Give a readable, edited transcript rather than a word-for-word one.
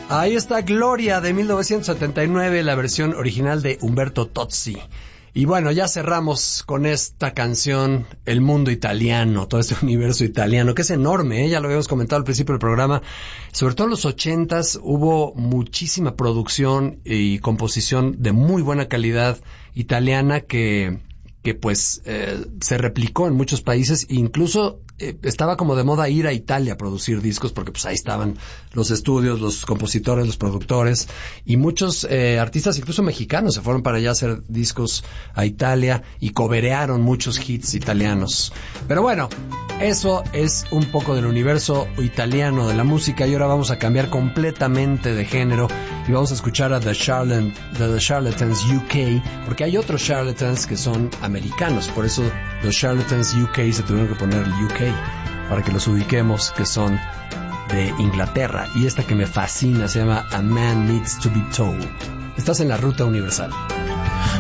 Ahí está Gloria de 1979, la versión original de Umberto Tozzi. Y bueno, ya cerramos con esta canción, El Mundo Italiano, todo este universo italiano, que es enorme, ¿eh? Ya lo habíamos comentado al principio del programa. Sobre todo en los 80s hubo muchísima producción y composición de muy buena calidad italiana que pues se replicó en muchos países. Incluso estaba como de moda ir a Italia a producir discos, porque pues ahí estaban los estudios, los compositores, los productores, y muchos artistas, incluso mexicanos, se fueron para allá a hacer discos a Italia y coberearon muchos hits italianos. Pero bueno, eso es un poco del universo italiano de la música, y ahora vamos a cambiar completamente de género y vamos a escuchar a The Charlatans UK, porque hay otros Charlatans que son americanos, por eso los Charlatans UK se tuvieron que poner el UK para que los ubiquemos, que son de Inglaterra. Y esta que me fascina se llama A Man Needs to Be Told. Estás en la Ruta Universal.